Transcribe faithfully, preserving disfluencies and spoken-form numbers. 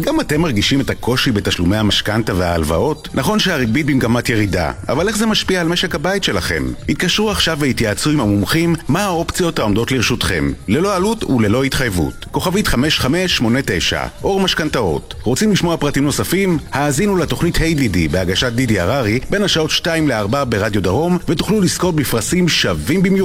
גם אתם מרגישים את הקושי בתשלומי המשכנתה וההלוואות? נכון שהריבית במגמת ירידה, אבל איך זה משפיע על משק הבית שלכם? התקשרו עכשיו והתייעצו עם המומחים מה האופציות העומדות לרשותכם, ללא עלות וללא התחייבות. כוכבית חמש חמש שמונה תשע, אור משכנתאות. רוצים לשמוע פרטים נוספים? האזינו לתוכנית היי די די בהגשת דידי הררי בין השעות שתיים לארבע ברדיו דרום, ותוכלו לזכות בפרסים שווים במיוחד.